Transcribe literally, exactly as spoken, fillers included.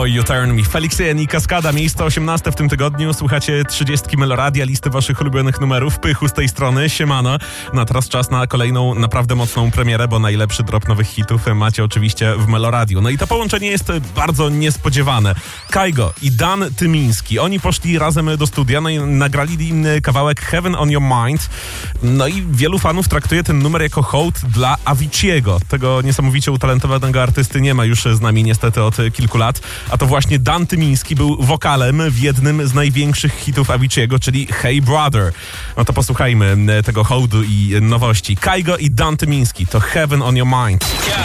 Boy You Turn Me. Felix Jen i Kaskada, miejsce osiemnaste w tym tygodniu. Słuchacie trzydziestki Meloradia, listy waszych ulubionych numerów. Pychu z tej strony, siemano. No a teraz czas na kolejną naprawdę mocną premierę, bo najlepszy drop nowych hitów macie oczywiście w Meloradiu. No i to połączenie jest bardzo niespodziewane. Kygo i Dan Tymiński. Oni poszli razem do studia, no i nagrali kawałek Heaven on Your Mind. No i wielu fanów traktuje ten numer jako hołd dla Avicii'ego. Tego niesamowicie utalentowanego artysty nie ma już z nami niestety od kilku lat. A to właśnie Dan Tymiński był wokalem w jednym z największych hitów Avicii'ego, czyli Hey Brother. No to posłuchajmy tego hołdu i nowości. Kygo i Dan Tymiński to Heaven on Your Mind. Yeah.